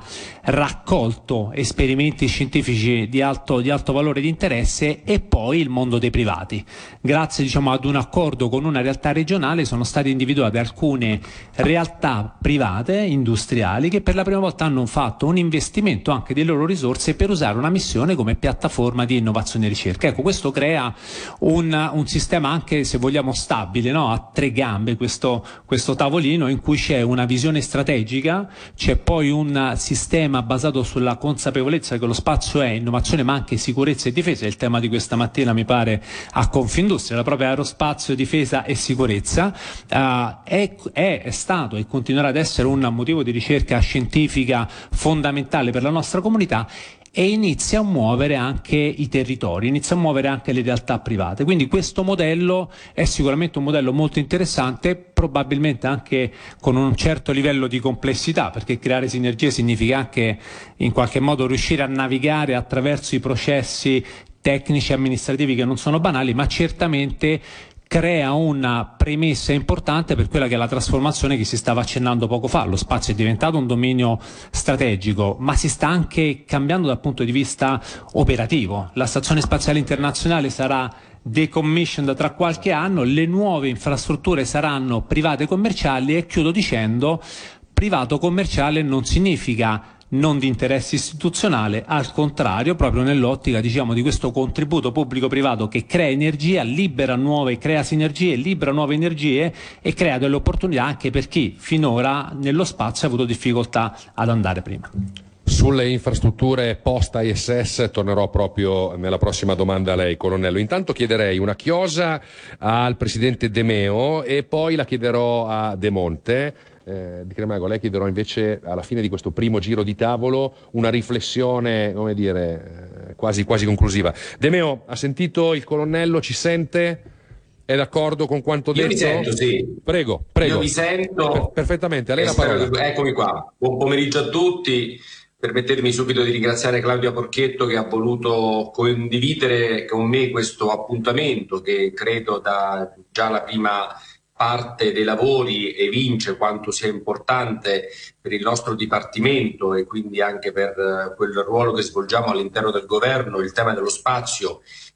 raccolto esperimenti scientifici di alto, di alto valore di interesse, e poi il mondo dei privati. Grazie, diciamo, ad un accordo con una realtà regionale sono state individuate alcune realtà private, industriali, che per la prima volta hanno fatto un investimento anche delle loro risorse per usare una missione come piattaforma di innovazione e ricerca. Ecco, questo crea un, un sistema anche, se vogliamo, stabile, no? A tre gambe, questo, questo tavolino in cui c'è una visione strategica, c'è poi un sistema basato sulla consapevolezza che lo spazio è innovazione ma anche sicurezza e difesa, il tema di questa mattina mi pare a Confindustria, la propria aerospazio, difesa e sicurezza. Uh, è, è, è stato e continuerà ad essere un motivo di ricerca scientifica fondamentale per la nostra comunità, e inizia a muovere anche i territori, inizia a muovere anche le realtà private. Quindi questo modello è sicuramente un modello molto interessante, probabilmente anche con un certo livello di complessità, perché creare sinergie significa anche in qualche modo riuscire a navigare attraverso i processi tecnici e amministrativi che non sono banali, ma certamente crea una premessa importante per quella che è la trasformazione che si stava accennando poco fa. Lo spazio è diventato un dominio strategico, ma si sta anche cambiando dal punto di vista operativo. La Stazione Spaziale Internazionale sarà decommissioned tra qualche anno, le nuove infrastrutture saranno private e commerciali, e chiudo dicendo privato commerciale non significa non di interesse istituzionale, al contrario, proprio nell'ottica, diciamo, di questo contributo pubblico-privato che crea energia, libera nuove, crea sinergie, libera nuove energie e crea delle opportunità anche per chi finora nello spazio ha avuto difficoltà ad andare prima. Sulle infrastrutture post I S S tornerò proprio nella prossima domanda a lei, colonnello. Intanto chiederei una chiosa al presidente De Meo e poi la chiederò a De Monte. Eh, di Cremago, lei chiederò invece alla fine di questo primo giro di tavolo una riflessione, come dire, eh, quasi, quasi conclusiva. De Meo, ha sentito il colonnello? Ci sente? È d'accordo con quanto detto? Io mi sento, sì. Prego, prego. Io mi sento. Per- perfettamente, a lei la parola. Che... Eccomi qua. Buon pomeriggio a tutti. Permettetemi subito di ringraziare Claudia Porchetto, che ha voluto condividere con me questo appuntamento, che credo da già la prima parte dei lavori evince quanto sia importante per il nostro Dipartimento e quindi anche per quel ruolo che svolgiamo all'interno del governo il tema dello spazio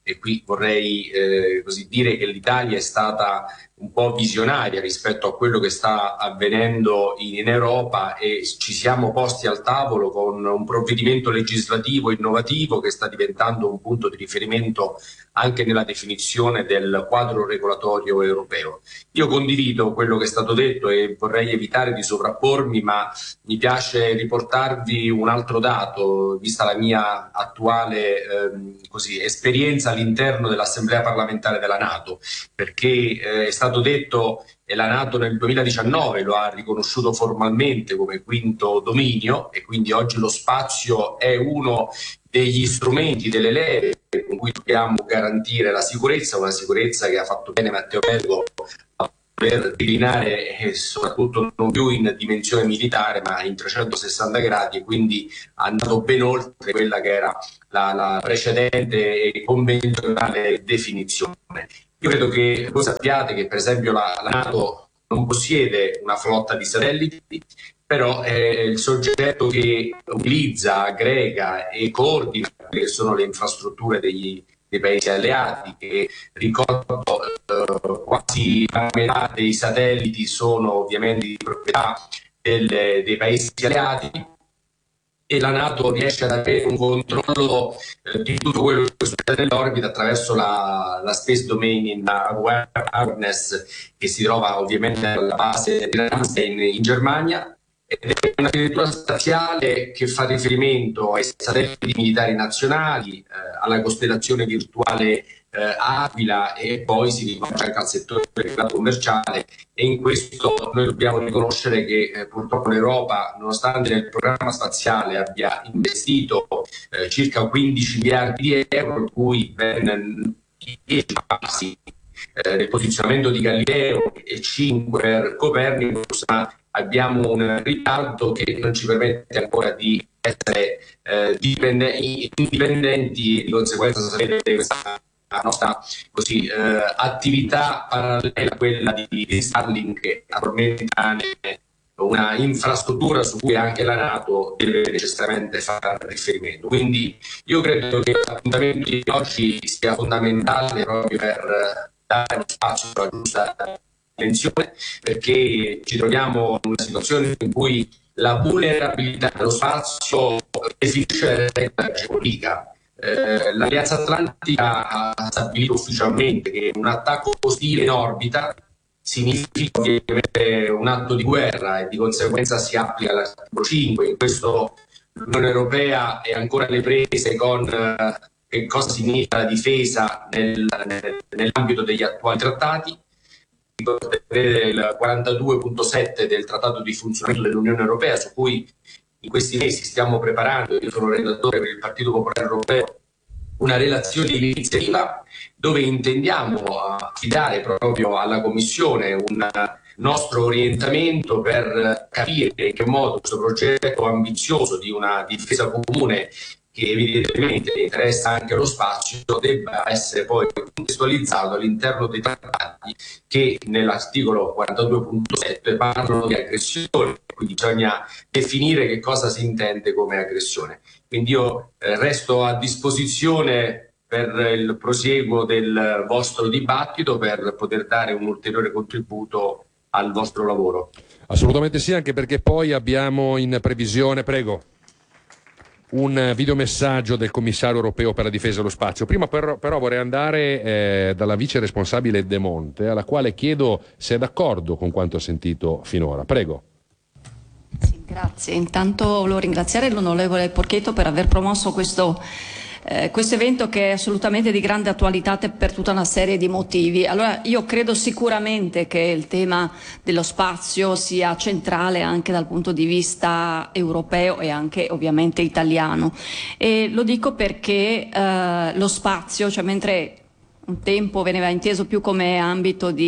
e qui vorrei eh, così dire che l'Italia è stata un po' visionaria rispetto a quello che sta avvenendo in, in Europa, e ci siamo posti al tavolo con un provvedimento legislativo innovativo che sta diventando un punto di riferimento anche nella definizione del quadro regolatorio europeo. Io condivido quello che è stato detto e vorrei evitare di sovrappormi, ma mi piace riportarvi un altro dato, vista la mia attuale ehm, così, esperienza all'interno dell'Assemblea parlamentare della NATO, perché eh, è stato detto, e la NATO nel duemiladiciannove lo ha riconosciuto formalmente come quinto dominio, e quindi oggi lo spazio è uno degli strumenti, delle leve con cui dobbiamo garantire la sicurezza, una sicurezza che ha fatto bene Matteo Belgo a poter declinare, e soprattutto non più in dimensione militare ma in trecentosessanta gradi, e quindi andato ben oltre quella che era la, la precedente e convenzionale definizione. Io credo che voi sappiate che per esempio la, la NATO non possiede una flotta di satelliti, però è il soggetto che utilizza, aggrega e coordina quelle che sono le infrastrutture degli, dei paesi alleati, che ricordo eh, quasi la metà dei satelliti sono ovviamente di proprietà delle, dei paesi alleati, e la NATO riesce ad avere un controllo eh, di tutto quello che succede nell'orbita attraverso la, la Space Domain in Awareness, che si trova ovviamente alla base di Ramstein in Germania, ed è un'architettura spaziale che fa riferimento ai satelliti militari nazionali, eh, alla costellazione virtuale eh, Aquila, e poi si rivolge anche al settore privato commerciale, e in questo noi dobbiamo riconoscere che eh, purtroppo l'Europa, nonostante nel programma spaziale abbia investito eh, circa quindici miliardi di euro, in cui ben dieci passi eh, del posizionamento di Galileo e cinque per Copernicus, ma abbiamo un ritardo che non ci permette ancora di essere eh, dipendenti, indipendenti, e di conseguenza sapete questa la nostra così, eh, attività parallela a quella di, di Starlink, che attualmente ha una infrastruttura su cui anche la NATO deve necessariamente fare riferimento. Quindi io credo che l'appuntamento di oggi sia fondamentale proprio per dare uno spazio alla giusta attenzione, perché ci troviamo in una situazione in cui la vulnerabilità dello spazio definisce la regola geopolitica. Eh, l'Alleanza Atlantica ha stabilito ufficialmente che un attacco ostile in orbita significa ovviamente un atto di guerra, e di conseguenza si applica l'articolo cinque. In questo l'Unione Europea è ancora alle prese con eh, che cosa significa la difesa nel, nel, nell'ambito degli attuali trattati. Il quarantadue punto sette del Trattato di funzionamento dell'Unione Europea, su cui in questi mesi stiamo preparando, io sono relatore per il Partito Popolare Europeo, una relazione di iniziativa dove intendiamo affidare proprio alla Commissione un nostro orientamento per capire in che modo questo progetto ambizioso di una difesa comune, che evidentemente interessa anche lo spazio, debba essere poi contestualizzato all'interno dei trattati che nell'articolo quarantadue punto sette parlano di aggressione, quindi bisogna definire che cosa si intende come aggressione. Quindi io eh, resto a disposizione per il prosieguo del vostro dibattito, per poter dare un ulteriore contributo al vostro lavoro. Assolutamente sì, anche perché poi abbiamo in previsione, prego, un videomessaggio del commissario europeo per la difesa e lo spazio. Prima però, però vorrei andare eh, dalla vice responsabile De Monte, alla quale chiedo se è d'accordo con quanto ha sentito finora. Prego. Sì, grazie. Intanto volevo ringraziare l'onorevole Porchetto per aver promosso questo Eh, questo evento, che è assolutamente di grande attualità per tutta una serie di motivi. Allora, io credo sicuramente che il tema dello spazio sia centrale anche dal punto di vista europeo e anche ovviamente italiano, e lo dico perché eh, lo spazio, cioè mentre un tempo veniva inteso più come ambito di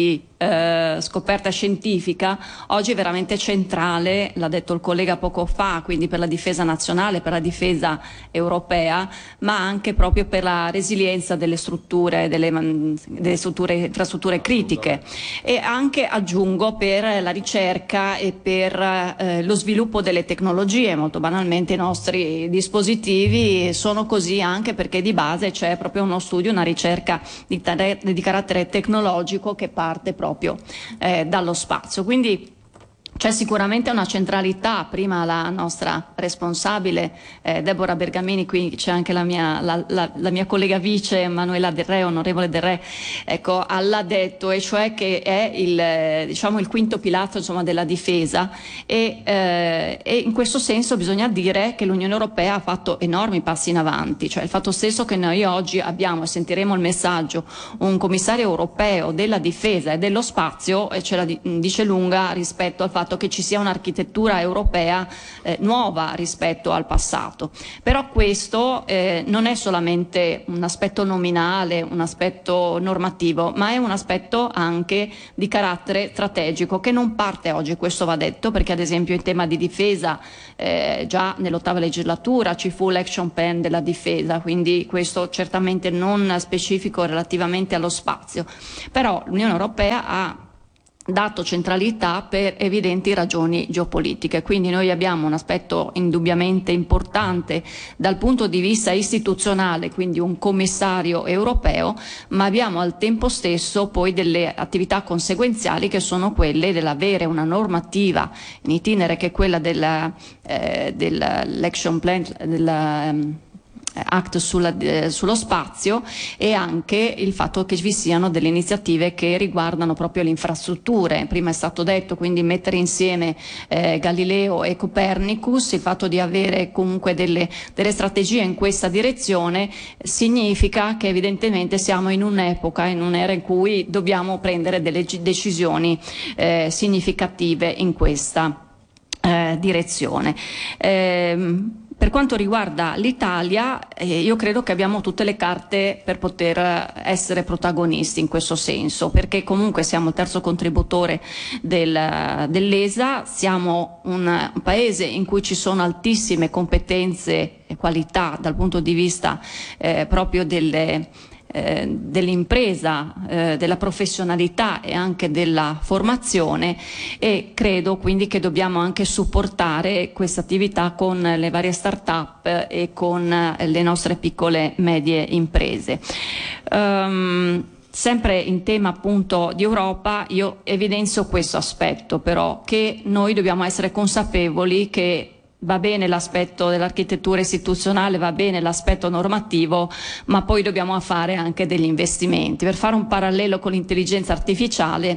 eh, scoperta scientifica oggi è veramente centrale, l'ha detto il collega poco fa, quindi per la difesa nazionale, per la difesa europea, ma anche proprio per la resilienza delle strutture, delle, delle strutture, infrastrutture critiche, e anche, aggiungo, per la ricerca e per eh, lo sviluppo delle tecnologie. Molto banalmente i nostri dispositivi sono così anche perché di base c'è proprio uno studio, una ricerca di, di carattere tecnologico che parte proprio eh, dallo spazio. Quindi c'è sicuramente una centralità. Prima la nostra responsabile eh, Deborah Bergamini, qui c'è anche la mia, la, la, la mia collega vice Manuela Del Re, onorevole Del Re, ecco, l'ha detto, e cioè che è il, diciamo, il quinto pilastro, insomma, della difesa, e, eh, e in questo senso bisogna dire che l'Unione Europea ha fatto enormi passi in avanti, cioè il fatto stesso che noi oggi abbiamo, e sentiremo il messaggio, un commissario europeo della difesa e dello spazio, e ce la dice lunga rispetto al fatto che ci sia un'architettura europea eh, nuova rispetto al passato. Però questo eh, non è solamente un aspetto nominale, un aspetto normativo, ma è un aspetto anche di carattere strategico che non parte oggi, questo va detto, perché ad esempio in tema di difesa eh, già nell'ottava legislatura ci fu l'action plan della difesa, quindi questo certamente non specifico relativamente allo spazio. Però l'Unione Europea ha dato centralità per evidenti ragioni geopolitiche, quindi noi abbiamo un aspetto indubbiamente importante dal punto di vista istituzionale, quindi un commissario europeo, ma abbiamo al tempo stesso poi delle attività conseguenziali che sono quelle dell'avere una normativa in itinere, che è quella della, eh, dell'action plan, della, um, Act sulla, eh, sullo spazio, e anche il fatto che vi siano delle iniziative che riguardano proprio le infrastrutture. Prima è stato detto, quindi mettere insieme eh, Galileo e Copernicus, il fatto di avere comunque delle, delle strategie in questa direzione significa che evidentemente siamo in un'epoca, in un'era in cui dobbiamo prendere delle decisioni eh, significative in questa eh, direzione. Eh, Per quanto riguarda l'Italia, eh, io credo che abbiamo tutte le carte per poter essere protagonisti in questo senso, perché comunque siamo il terzo contributore del, dell'E S A, siamo un, un paese in cui ci sono altissime competenze e qualità dal punto di vista eh, proprio delle Eh, dell'impresa, eh, della professionalità e anche della formazione, e credo quindi che dobbiamo anche supportare questa attività con le varie start-up eh, e con eh, le nostre piccole medie imprese. Um, Sempre in tema appunto di Europa, io evidenzio questo aspetto però, che noi dobbiamo essere consapevoli che va bene l'aspetto dell'architettura istituzionale, va bene l'aspetto normativo, ma poi dobbiamo fare anche degli investimenti. Per fare un parallelo con l'intelligenza artificiale,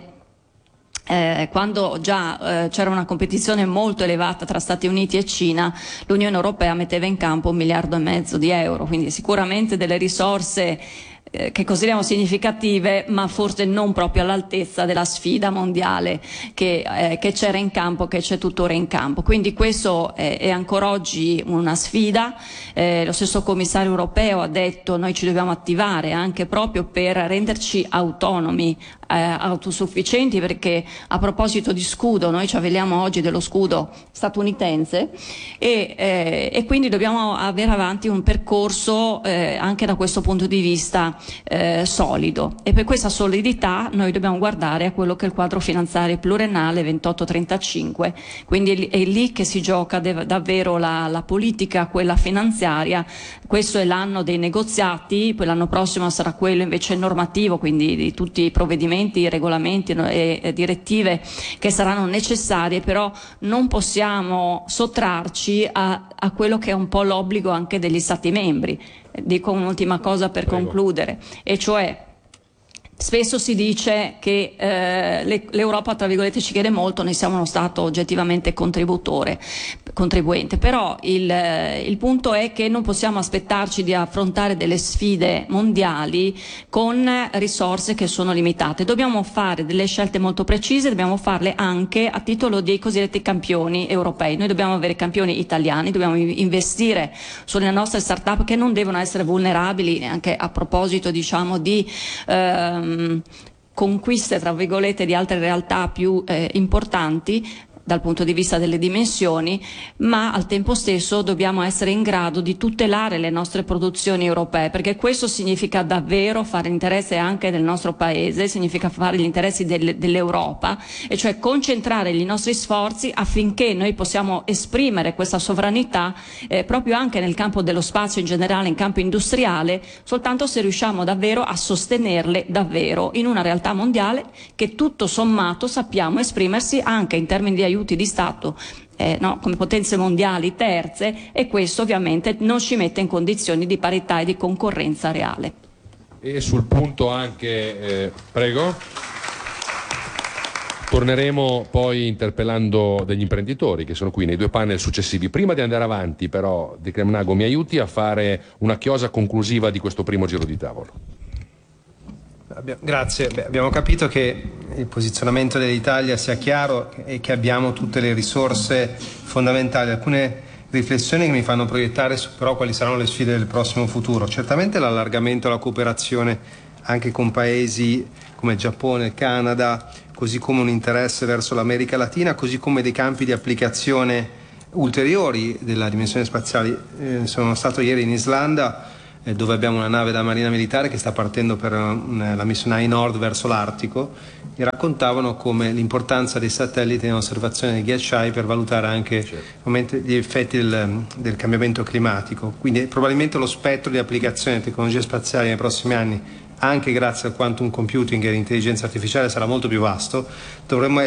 Eh, quando già eh, c'era una competizione molto elevata tra Stati Uniti e Cina, l'Unione Europea metteva in campo un miliardo e mezzo di euro, quindi sicuramente delle risorse eh, che consideriamo significative, ma forse non proprio all'altezza della sfida mondiale che, eh, che c'era in campo, che c'è tuttora in campo. Quindi questo è, è ancora oggi una sfida. Eh, lo stesso commissario europeo ha detto noi ci dobbiamo attivare anche proprio per renderci autonomi, eh, autosufficienti, perché a proposito di scudo, noi ci avvaliamo oggi dello scudo statunitense e, eh, e quindi dobbiamo avere avanti un percorso eh, anche da questo punto di vista eh, solido, e per questa solidità noi dobbiamo guardare a quello che è il quadro finanziario pluriennale ventotto trentacinque, quindi è lì che si gioca davvero la, la politica, quella finanziaria. Questo è l'anno dei negoziati, poi l'anno prossimo sarà quello invece normativo, quindi di tutti i provvedimenti, i regolamenti e, e direttive che saranno necessarie, però non possiamo sottrarci a, a quello che è un po' l'obbligo anche degli Stati membri. Dico un'ultima cosa per Prego. concludere, e cioè spesso si dice che eh, l'Europa, tra virgolette, ci chiede molto, noi siamo uno Stato oggettivamente contributore, contribuente, però il, il punto è che non possiamo aspettarci di affrontare delle sfide mondiali con risorse che sono limitate. Dobbiamo fare delle scelte molto precise, dobbiamo farle anche a titolo dei cosiddetti campioni europei. Noi dobbiamo avere campioni italiani, dobbiamo investire sulle nostre start-up che non devono essere vulnerabili, anche a proposito diciamo di eh, conquiste tra virgolette di altre realtà più eh, importanti dal punto di vista delle dimensioni, ma al tempo stesso dobbiamo essere in grado di tutelare le nostre produzioni europee, perché questo significa davvero fare l'interesse anche del nostro paese, significa fare gli interessi del, dell'Europa, e cioè concentrare i nostri sforzi affinché noi possiamo esprimere questa sovranità eh, proprio anche nel campo dello spazio in generale, in campo industriale, soltanto se riusciamo davvero a sostenerle davvero in una realtà mondiale che tutto sommato sappiamo esprimersi anche in termini di aiuti di Stato eh, no, come potenze mondiali terze, e questo ovviamente non ci mette in condizioni di parità e di concorrenza reale. E sul punto anche, eh, prego, torneremo poi interpellando degli imprenditori che sono qui nei due panel successivi. Prima di andare avanti però, Di Cremnago, mi aiuti a fare una chiosa conclusiva di questo primo giro di tavolo. Grazie. Beh, abbiamo capito che il posizionamento dell'Italia sia chiaro e che abbiamo tutte le risorse fondamentali. Alcune riflessioni che mi fanno proiettare su però quali saranno le sfide del prossimo futuro. Certamente l'allargamento e la cooperazione anche con paesi come Giappone, Canada, così come un interesse verso l'America Latina, così come dei campi di applicazione ulteriori della dimensione spaziale. Eh, sono stato ieri in Islanda, dove abbiamo una nave da Marina Militare che sta partendo per la missione I Nord verso l'Artico, e raccontavano come l'importanza dei satelliti nell'osservazione dei ghiacciai per valutare anche certo. gli effetti del, del cambiamento climatico. Quindi probabilmente lo spettro di applicazione delle tecnologie spaziali nei prossimi anni, anche grazie al quantum computing e all'intelligenza artificiale, sarà molto più vasto. Dovremmo